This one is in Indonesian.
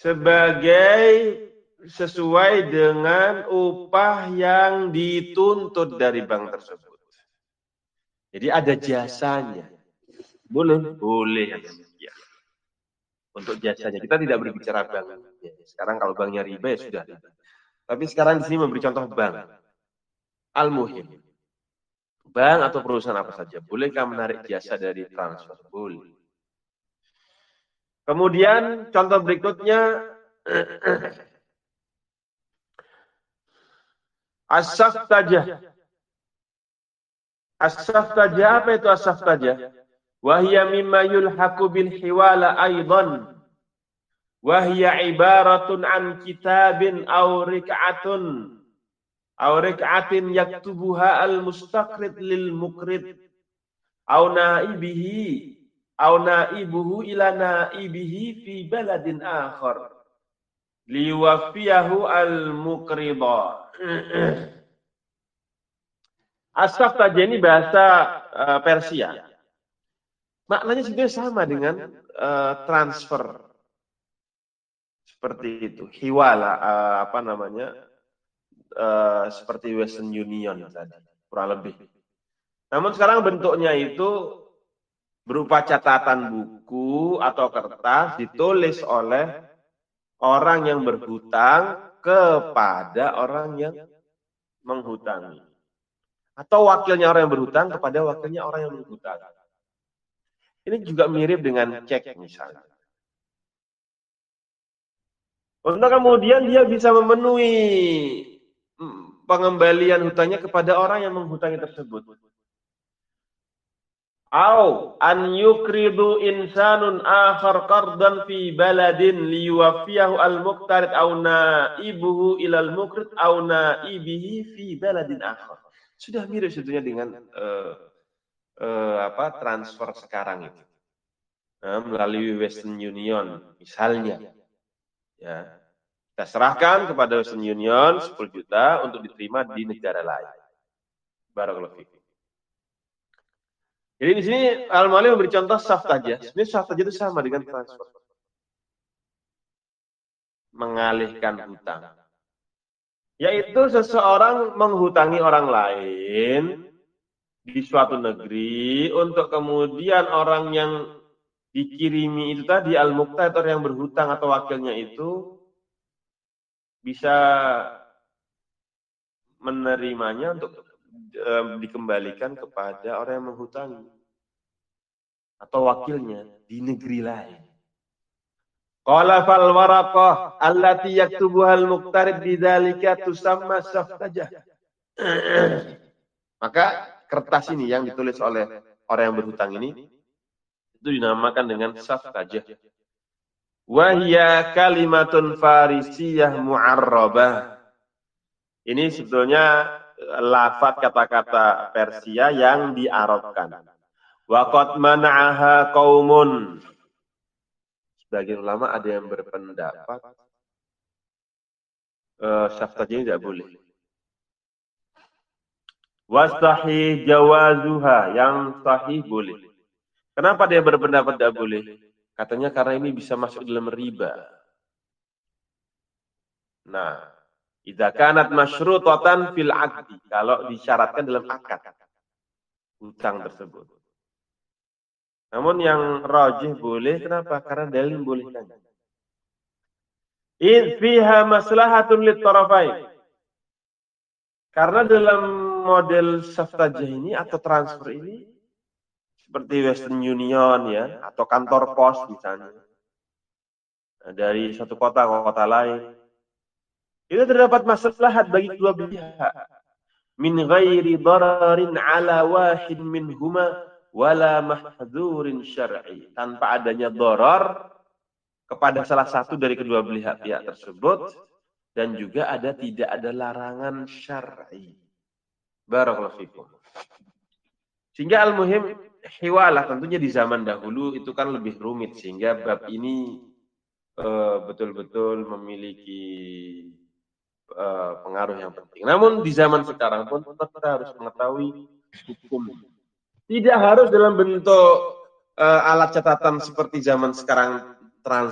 sebagai sesuai dengan upah yang dituntut dari bank tersebut. Jadi ada jasanya. Boleh? Boleh. Ya. Untuk jasanya. Kita tidak berbicara bank. Sekarang kalau banknya riba ya sudah. Tapi sekarang di sini memberi contoh bank. Al-Muhim. Bank atau perusahaan apa saja. Bolehkah menarik jasa dari transfer? Boleh. Kemudian contoh berikutnya. As-saftajah. As-saftajah, apa itu as-saftajah? Wahya mimma yulhaqu bil hiwala aidan. Wahya ibaratun an kitabin aw rik'atun. Aw rik'atin yaktubuha al-mustaqrid lil muqrid. Aw naibihi. Aw naibuhu ila naibihi fi baladin akhar. Liwafiyahu al-muqrida. As-saftajah ini bahasa Persia. Maknanya sebenarnya sama dengan transfer. Seperti itu. Hiwala, seperti Western Union tadi. Kurang lebih. Namun sekarang bentuknya itu berupa catatan buku atau kertas ditulis oleh orang yang berhutang kepada orang yang menghutangi. Atau wakilnya orang yang berhutang kepada wakilnya orang yang menghutang. Ini juga mirip dengan cek misalnya. Untuk kemudian dia bisa memenuhi pengembalian hutangnya kepada orang yang menghutangi tersebut. Au an yukridu insanun akhar qardan fi baladin liyuwaffiyahu al-muqtarid au naibuhu ilal muqrid au naibihi fi baladin akhar. Sudah mirip sebetulnya dengan transfer sekarang itu. Melalui Western Union misalnya. Ya. Kita serahkan kepada Western Union 10 juta untuk diterima di negara lain. Barakallahu fikum. Jadi di sini Al-Mu'allif memberi contoh saftajah. Sebenarnya saftajah itu sama dengan transfer. Mengalihkan hutang. Yaitu seseorang menghutangi orang lain di suatu negeri untuk kemudian orang yang dikirimi itu tadi al-muqtarid, orang yang berhutang atau wakilnya itu bisa menerimanya untuk dikembalikan kepada orang yang menghutangi atau wakilnya di negeri lain. Qala fal waraqah allati yaktubuha al-muqtarid bidzalika tusamma saftajah. Maka kertas ini yang ditulis oleh orang yang berhutang ini itu dinamakan dengan saftajah. Wa hiya kalimatun farisiyah mu'arrabah. Ini sebetulnya lafaz kata-kata Persia yang diarabkan. Wa qad mana'aha qaumun. Sebagian ulama ada yang berpendapat saftajah ini tidak boleh. Wasahih jawazuha, yang sahih boleh. Kenapa dia berpendapat tidak boleh? Katanya karena ini bisa masuk dalam riba. Nah, idza kanat masyrutatan fil aqdi, kalau disyaratkan dalam akad hutang tersebut. Namun yang rajih boleh, kenapa? Karena dalil bolehkan. Id fiha maslahatun lit tarafain. Karena dalam model saftajah ini atau transfer ini seperti Western Union ya, atau kantor pos misalnya. Dari satu kota ke kota lain. Itu terdapat maslahat bagi kedua pihak. Min ghairi dararin ala wahid minhuma wala mahdzurin syar'i. Tanpa adanya darar kepada salah satu dari kedua pihak tersebut dan juga tidak ada larangan syar'i. Barakallahu fikum. Sehingga al-muhim hiwalah tentunya di zaman dahulu itu kan lebih rumit sehingga bab ini betul-betul memiliki pengaruh yang penting. Namun di zaman sekarang pun tetap kita harus mengetahui hukum. Tidak harus dalam bentuk alat catatan seperti zaman sekarang